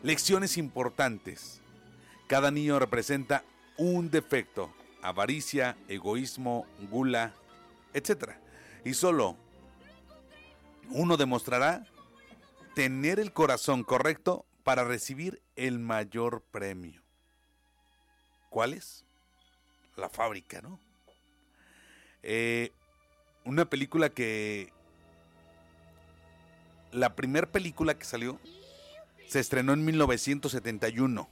Lecciones importantes. Cada niño representa un defecto: avaricia, egoísmo, gula, etc. Y solo uno demostrará tener el corazón correcto para recibir el mayor premio. ¿Cuál es? La fábrica, ¿no? Una película que... La primera película que salió se estrenó en 1971.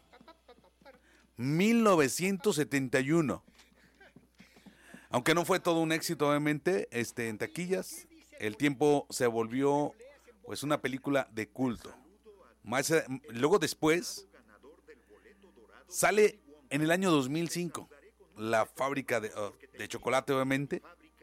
1971. Aunque no fue todo un éxito, obviamente, en taquillas, el tiempo se volvió pues una película de culto. Luego después sale en el año 2005 La fábrica de chocolate, obviamente,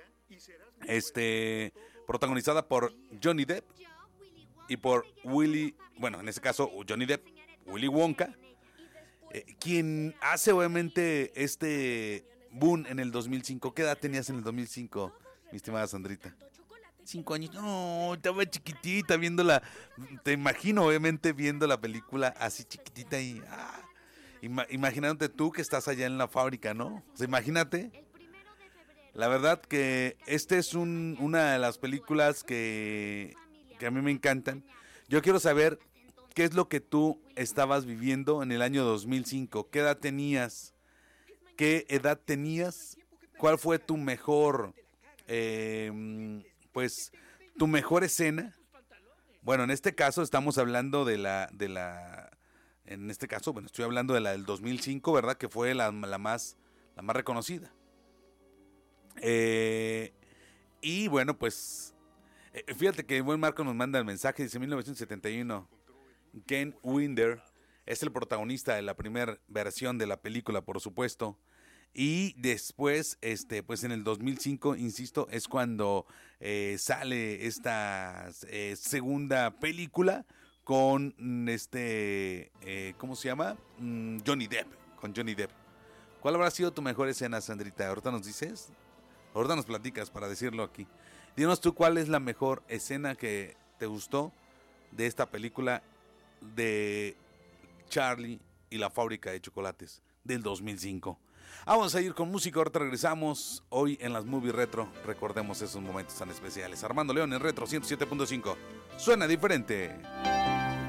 protagonizada por Johnny Depp y por Willy, bueno, en ese caso Johnny Depp, Willy Wonka, quien hace obviamente boom en el 2005. ¿Qué edad tenías en el 2005, mi estimada Sandrita? 5 años. No, estaba chiquitita viéndola. Te imagino obviamente viendo la película así chiquitita y imaginándote tú que estás allá en la fábrica, ¿no? O sea, imagínate. La verdad que es una de las películas que a mí me encantan. Yo quiero saber qué es lo que tú estabas viviendo en el año 2005. ¿Qué edad tenías? ¿Qué edad tenías? ¿Cuál fue tu mejor, tu mejor escena? Bueno, en este caso estamos hablando en este caso, bueno, estoy hablando de la del 2005, ¿verdad? Que fue la más reconocida. Y bueno, pues, fíjate que el buen Marco nos manda el mensaje, dice 1971, Ken Winder es el protagonista de la primera versión de la película, por supuesto. Y después, pues en el 2005, insisto, es cuando sale esta segunda película con ¿cómo se llama? Johnny Depp, con Johnny Depp. ¿Cuál habrá sido tu mejor escena, Sandrita? Ahorita nos dices, ahorita nos platicas para decirlo aquí. Dinos tú cuál es la mejor escena que te gustó de esta película de Charlie y la fábrica de chocolates del 2005. Vamos a ir con música, ahorita regresamos. Hoy en las Movie Retro recordemos esos momentos tan especiales. Armando León en Retro 107.5. Suena diferente.